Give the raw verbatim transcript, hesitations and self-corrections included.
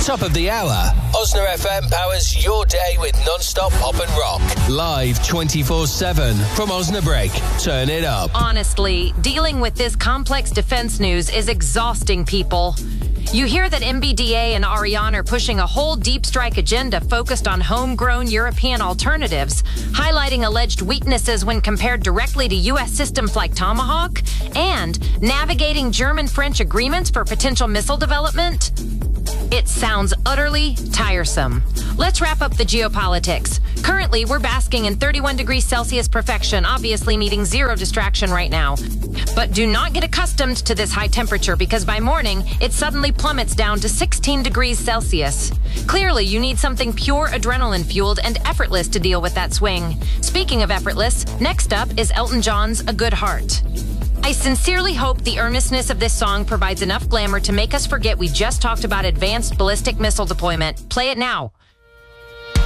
Top of the hour. Osna F M powers your day with non-stop pop and rock. Live twenty-four seven from Osnabrück. Turn it up. Honestly, dealing with this complex defense news is exhausting, people. You hear that M B D A and Ariane are pushing a whole deep strike agenda focused on homegrown European alternatives, highlighting alleged weaknesses when compared directly to U S systems like Tomahawk, and navigating German-French agreements for potential missile development. It sounds utterly tiresome. Let's wrap up the geopolitics. Currently, we're basking in thirty-one degrees Celsius perfection, obviously needing zero distraction right now. But do not get accustomed to this high temperature, because by morning, it suddenly plummets down to sixteen degrees Celsius. Clearly, you need something pure adrenaline-fueled and effortless to deal with that swing. Speaking of effortless, next up is Elton John's A Good Heart. I sincerely hope the earnestness of this song provides enough glamour to make us forget we just talked about advanced ballistic missile deployment. Play it now.